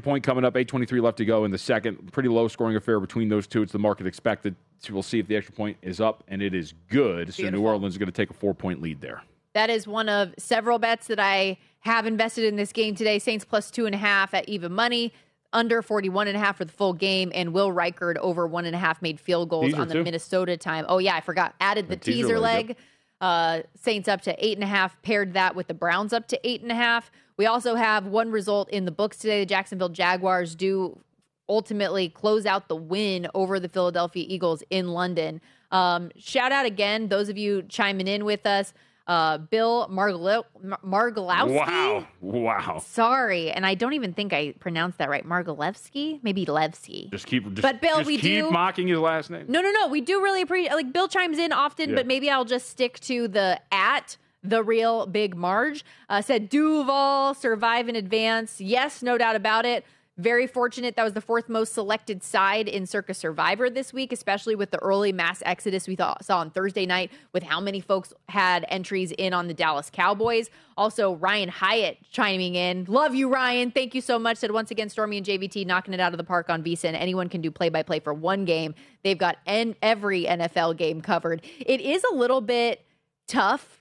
point coming up, 8:23 left to go in the second. Pretty low-scoring affair between those two. It's the market expected. So we'll see if the extra point is up, and it is good. Beautiful. So New Orleans is going to take a 4-point lead there. That is one of several bets that I have invested in this game today. Saints plus 2.5 at even money, under 41.5 for the full game, and Will Reichard over 1.5 made field goals on the Minnesota time. Oh, yeah, I forgot. Added the teaser leg. Saints up to 8.5, paired that with the Browns up to 8.5. We also have one result in the books today. The Jacksonville Jaguars do ultimately close out the win over the Philadelphia Eagles in London. Shout out again, those of you chiming in with us. Bill Margolowski. Wow. Sorry, and I don't even think I pronounced that right. Margolewski? Maybe Levski. But Bill, we keep mocking his last name. No. We do really appreciate, like, Bill chimes in often, but maybe I'll just stick to the real Big Marge. Said Duval, survive in advance. Yes, no doubt about it. Very fortunate. That was the fourth most selected side in Circa Survivor this week, especially with the early mass exodus we saw on Thursday night with how many folks had entries in on the Dallas Cowboys. Also, Ryan Hyatt chiming in. Love you, Ryan. Thank you so much. Said once again, Stormy and JVT knocking it out of the park on VSiN. Anyone can do play-by-play for one game. They've got every NFL game covered. It is a little bit tough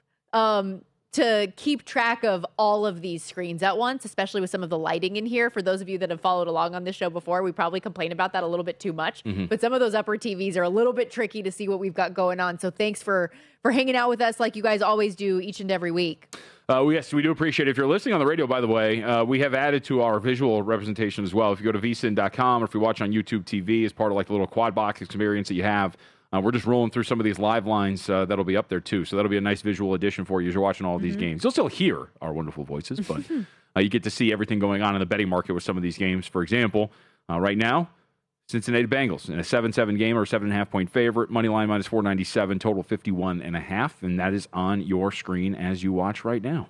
to keep track of all of these screens at once, especially with some of the lighting in here. For those of you that have followed along on this show before, we probably complain about that a little bit too much. Mm-hmm. But some of those upper TVs are a little bit tricky to see what we've got going on. So thanks for hanging out with us like you guys always do each and every week. Yes, we do appreciate it. If you're listening on the radio, by the way, we have added to our visual representation as well. If you go to vsin.com or if you watch on YouTube TV as part of like the little quad box experience that you have, we're just rolling through some of these live lines that'll be up there, too. So that'll be a nice visual addition for you as you're watching all of these games. You'll still hear our wonderful voices, but you get to see everything going on in the betting market with some of these games. For example, right now, Cincinnati Bengals in a 7-7 game or 7.5-point favorite. Money line minus 497, total 51.5. And that is on your screen as you watch right now.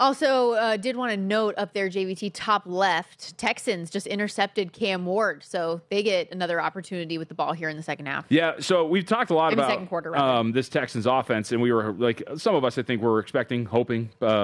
Also, did want to note up there, JVT, top left, Texans just intercepted Cam Ward. So they get another opportunity with the ball here in the second half. Yeah, so we've talked a lot about second quarter, this Texans offense, and we were like, some of us, I think, were expecting, hoping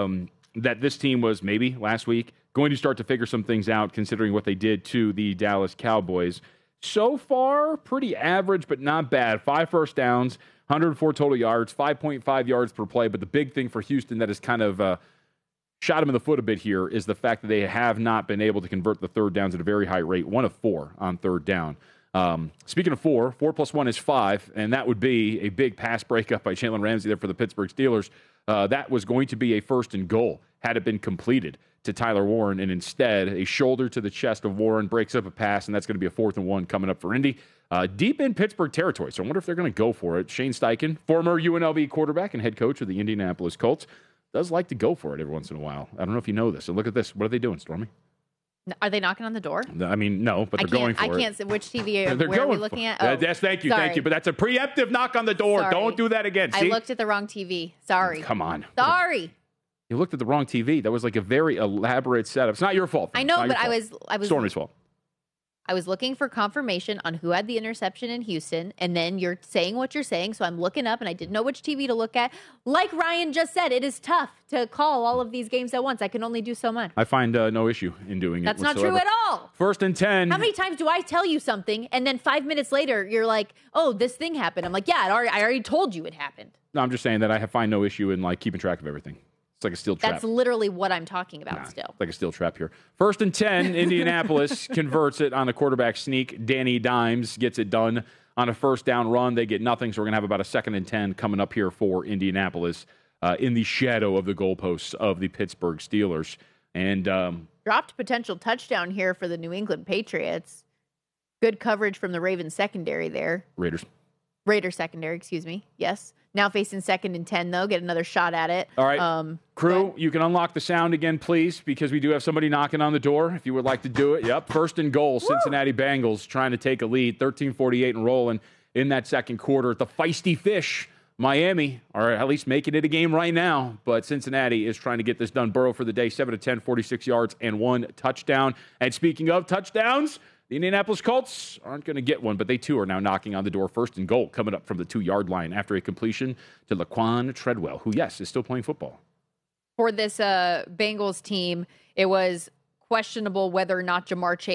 that this team was maybe last week going to start to figure some things out, considering what they did to the Dallas Cowboys. So far, pretty average, but not bad. 5 first downs, 104 total yards, 5.5 yards per play. But the big thing for Houston that is kind of shot him in the foot a bit here is the fact that they have not been able to convert the third downs at a very high rate, 1 of 4 on third down. Speaking of 4 plus 1 is 5, and that would be a big pass breakup by Jalen Ramsey there for the Pittsburgh Steelers. That was going to be a 1st and goal had it been completed to Tyler Warren, and instead a shoulder to the chest of Warren breaks up a pass, and that's going to be a 4th and 1 coming up for Indy. Deep in Pittsburgh territory, so I wonder if they're going to go for it. Shane Steichen, former UNLV quarterback and head coach of the Indianapolis Colts, does like to go for it every once in a while. I don't know if you know this. So look at this. What are they doing, Stormy? Are they knocking on the door? I mean, no, but they're going for it. I can't say which TV where are we looking at? Oh, yes, thank you. But that's a preemptive knock on the door. Sorry. Don't do that again. See? I looked at the wrong TV. Sorry. Come on. Sorry. You looked at the wrong TV. That was like a very elaborate setup. It's not your fault. I know, but I was Stormy's fault. I was looking for confirmation on who had the interception in Houston, and then you're saying what you're saying, so I'm looking up, and I didn't know which TV to look at. Like Ryan just said, it is tough to call all of these games at once. I can only do so much. I find no issue in doing That's it That's not true at all. 1st and 10. How many times do I tell you something, and then 5 minutes later, you're like, oh, this thing happened. I'm like, yeah, I already told you it happened. No, I'm just saying that I find no issue in like keeping track of everything. It's like a steel trap. That's literally what I'm talking about still. Like a steel trap here. 1st and 10, Indianapolis converts it on a quarterback sneak. Danny Dimes gets it done on a 1st down run. They get nothing, so we're going to have about a 2nd and 10 coming up here for Indianapolis in the shadow of the goalposts of the Pittsburgh Steelers. And dropped potential touchdown here for the New England Patriots. Good coverage from the Ravens secondary there. Raiders secondary, excuse me. Yes. Now facing 2nd and 10, though. Get another shot at it. All right. Crew, you can unlock the sound again, please, because we do have somebody knocking on the door if you would like to do it. Yep. 1st and goal. Cincinnati Bengals trying to take a lead. 13:48 and rolling in that second quarter. The Feisty Fish, Miami, are at least making it a game right now. But Cincinnati is trying to get this done. Burrow for the day, 7 of 10, 46 yards, and 1 touchdown. And speaking of touchdowns, the Indianapolis Colts aren't going to get one, but they too are now knocking on the door. 1st and goal coming up from the 2-yard line after a completion to Laquan Treadwell, who, yes, is still playing football. For this Bengals team, it was questionable whether or not Jamar Chase